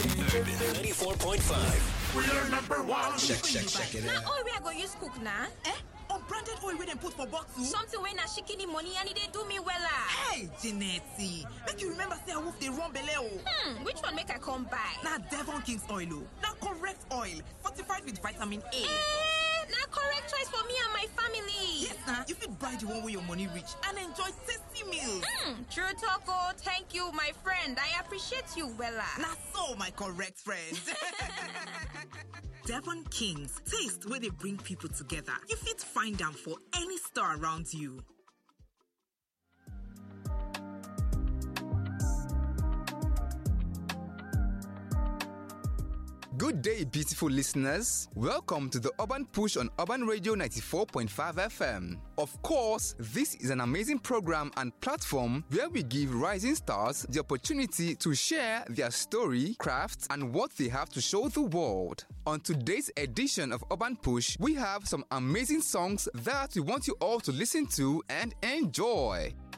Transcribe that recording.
Urban 94.5. We are number one. Check it Now out. oil we are going to use cook now. Unbranded oil we dem put for bottle. Something when na shikini money and it dey do me wella. Hey, Janetti, make you remember say I wolf dey run belle o. Which one make I come buy? Na Devon King's oil o. Na correct oil, fortified with vitamin A. Na correct choice for me and my family. Yes, na. You fit buy the one where your money reach and enjoy tasty meals. True talk oh, thank you my friend. I appreciate you wella. Na so, my correct friend. Devon King's, taste where they bring people together. You fit find them for any store around you. Good day, beautiful listeners. Welcome to the Urban Push on Urban Radio 94.5 FM. Of course, this is an amazing program and platform where we give rising stars the opportunity to share their story, crafts, and what they have to show the world. On today's edition of Urban Push, we have some amazing songs that we want you all to listen to and enjoy.